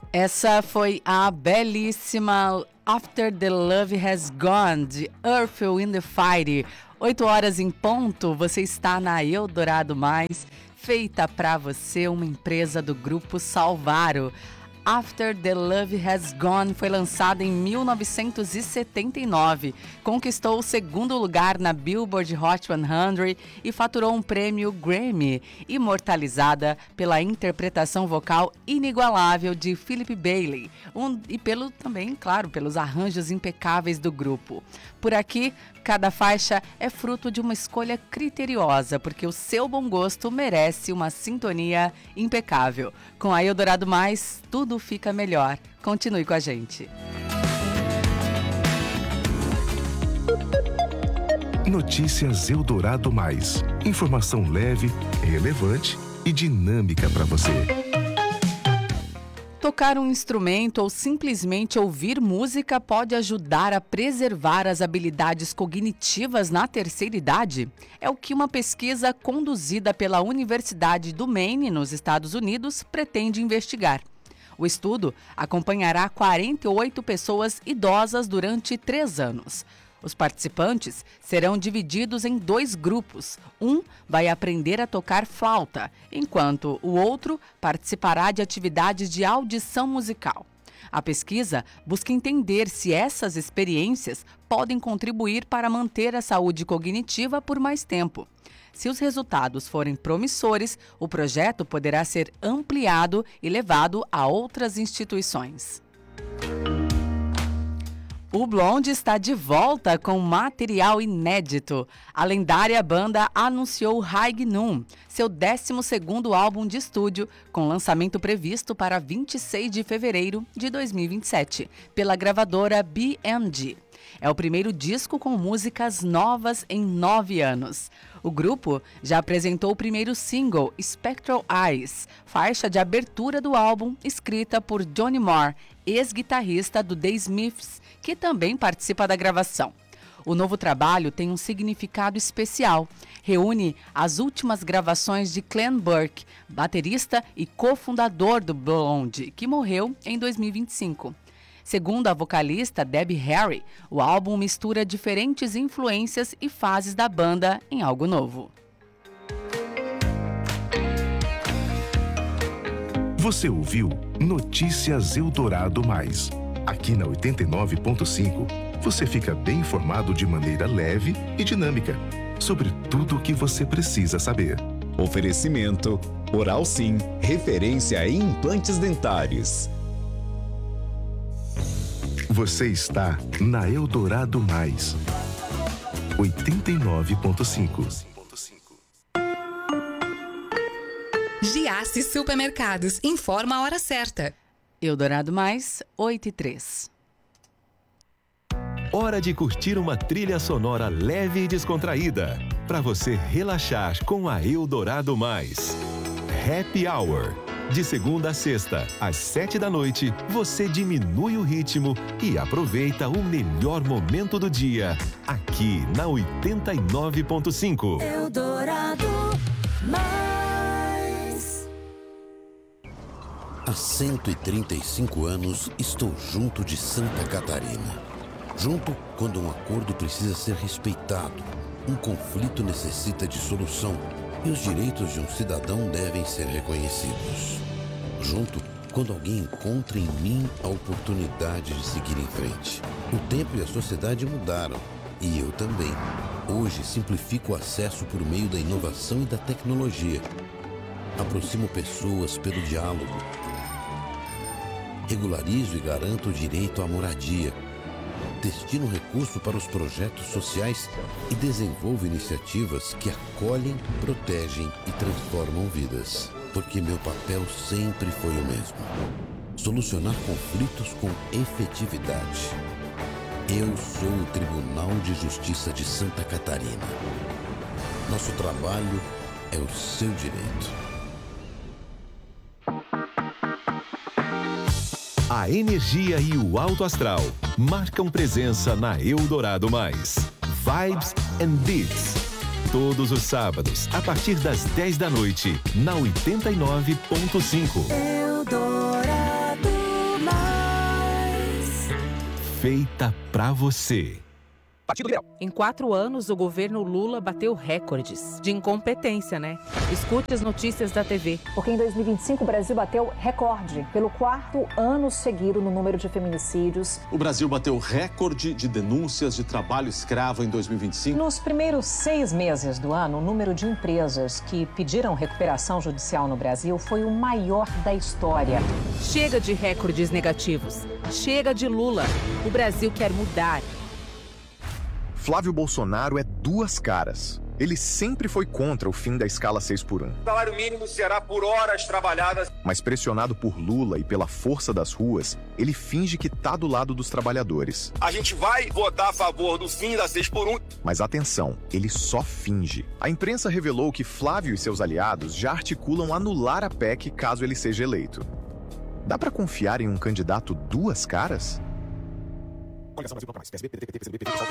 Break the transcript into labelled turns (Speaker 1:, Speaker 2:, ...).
Speaker 1: Essa foi a belíssima After the Love Has Gone, de Earth, Wind and Fire. 8 horas em ponto, você está na Eldorado Mais, feita para você, uma empresa do Grupo Salvaro. After the Love Has Gone foi lançada em 1979, conquistou o segundo lugar na Billboard Hot 100 e faturou um prêmio Grammy, imortalizada pela interpretação vocal inigualável de Philip Bailey e também, claro, pelos arranjos impecáveis do grupo. Por aqui, cada faixa é fruto de uma escolha criteriosa, porque o seu bom gosto merece uma sintonia impecável. Com a Eldorado Mais, tudo fica melhor. Continue com a gente.
Speaker 2: Notícias Eldorado Mais. Informação leve, relevante e dinâmica para você.
Speaker 1: Tocar um instrumento ou simplesmente ouvir música pode ajudar a preservar as habilidades cognitivas na terceira idade? É o que uma pesquisa conduzida pela Universidade do Maine, nos Estados Unidos, pretende investigar. O estudo acompanhará 48 pessoas idosas durante 3 anos. Os participantes serão divididos em 2 grupos. Um vai aprender a tocar flauta, enquanto o outro participará de atividades de audição musical. A pesquisa busca entender se essas experiências podem contribuir para manter a saúde cognitiva por mais tempo. Se os resultados forem promissores, o projeto poderá ser ampliado e levado a outras instituições. O Blonde está de volta com material inédito. A lendária banda anunciou High Noon, seu 12º álbum de estúdio, com lançamento previsto para 26 de fevereiro de 2027, pela gravadora BMG. É o primeiro disco com músicas novas em 9 anos. O grupo já apresentou o primeiro single, Spectral Eyes, faixa de abertura do álbum, escrita por Johnny Marr, ex-guitarrista do The Smiths, que também participa da gravação. O novo trabalho tem um significado especial. Reúne as últimas gravações de Clem Burke, baterista e cofundador do Blonde, que morreu em 2025. Segundo a vocalista Debbie Harry, o álbum mistura diferentes influências e fases da banda em algo novo.
Speaker 2: Você ouviu Notícias Eldorado Mais. Aqui na 89.5, você fica bem informado de maneira leve e dinâmica sobre tudo o que você precisa saber.
Speaker 3: Oferecimento Oral Sim, referência em implantes dentários.
Speaker 2: Você está na Eldorado Mais. 89.5.
Speaker 4: Giasse Supermercados informa a hora certa.
Speaker 1: Eldorado Mais, 8h03.
Speaker 5: Hora de curtir uma trilha sonora leve e descontraída, para você relaxar com a Eldorado Mais. Happy Hour. De segunda a sexta, às 7 da noite, você diminui o ritmo e aproveita o melhor momento do dia, aqui na 89.5.
Speaker 6: Eldorado Mais.
Speaker 7: Há 135 anos estou junto de Santa Catarina. Junto quando um acordo precisa ser respeitado, um conflito necessita de solução e os direitos de um cidadão devem ser reconhecidos. Junto quando alguém encontra em mim a oportunidade de seguir em frente. O tempo e a sociedade mudaram, e eu também. Hoje simplifico o acesso por meio da inovação e da tecnologia. Aproximo pessoas pelo diálogo. Regularizo e garanto o direito à moradia. Destino recurso para os projetos sociais e desenvolvo iniciativas que acolhem, protegem e transformam vidas. Porque meu papel sempre foi o mesmo: solucionar conflitos com efetividade. Eu sou o Tribunal de Justiça de Santa Catarina. Nosso trabalho é o seu direito.
Speaker 5: A energia e o alto astral marcam presença na Eldorado Mais. Vibes and Beats. Todos os sábados, a partir das 10 da noite, na 89.5.
Speaker 6: Eldorado
Speaker 5: feita pra você.
Speaker 6: Partido Liberal.
Speaker 8: Em 4 anos, o governo Lula bateu recordes de incompetência, né? Escute as notícias da TV.
Speaker 9: Porque em 2025 o Brasil bateu recorde pelo 4º ano seguido no número de feminicídios.
Speaker 10: O Brasil bateu recorde de denúncias de trabalho escravo em 2025.
Speaker 9: Nos primeiros 6 meses do ano, o número de empresas que pediram recuperação judicial no Brasil foi o maior da história.
Speaker 8: Chega de recordes negativos. Chega de Lula. O Brasil quer mudar.
Speaker 11: Flávio Bolsonaro é 2 caras. Ele sempre foi contra o fim da escala 6x1.
Speaker 12: O salário mínimo será por horas trabalhadas.
Speaker 11: Mas pressionado por Lula e pela força das ruas, ele finge que tá do lado dos trabalhadores.
Speaker 12: A gente vai votar a favor do fim da 6x1.
Speaker 11: Mas atenção, ele só finge. A imprensa revelou que Flávio e seus aliados já articulam anular a PEC caso ele seja eleito. Dá pra confiar em um candidato 2 caras?